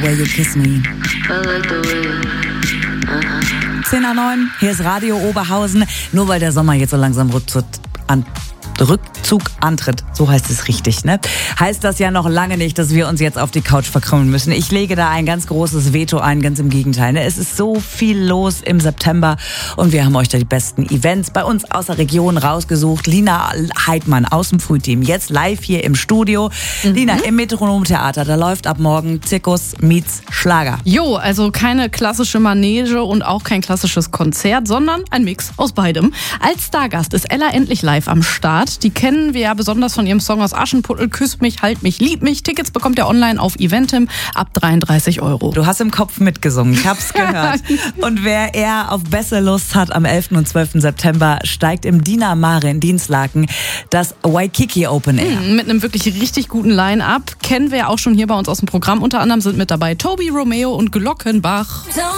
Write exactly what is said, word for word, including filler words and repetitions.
way you kiss me. zehn nach neun, hier ist Radio Oberhausen. Nur weil der Sommer jetzt so langsam Rückzug an Rückzug antritt, so heißt es richtig, ne? Heißt das ja noch lange nicht, dass wir uns jetzt auf die Couch verkrümmeln müssen. Ich lege da ein ganz großes Veto ein, ganz im Gegenteil. Ne? Es ist so viel los im September und wir haben euch da die besten Events bei uns aus der Region rausgesucht. Lina Heidmann aus dem Frühteam, jetzt live hier im Studio. Mhm. Lina, im Metronom-Theater, da läuft ab morgen Zirkus meets Schlager. Jo, also keine klassische Manege und auch kein klassisches Konzert, sondern ein Mix aus beidem. Als Stargast ist Ella endlich live am Start. Die kennen wir ja besonders von ihrem Song aus Aschenputtel, Küss mich, halt mich, lieb mich. Tickets bekommt ihr online auf Eventim ab dreiunddreißig Euro. Du hast im Kopf mitgesungen, ich hab's gehört. Und wer eher auf bessere Lust hat, am elften und zwölften September steigt im Dina Mare in Dienstlaken das Waikiki Open Air. Mhm, mit einem wirklich richtig guten Line-Up. Kennen wir auch schon hier bei uns aus dem Programm. Unter anderem sind mit dabei Tobi Romeo und Glockenbach.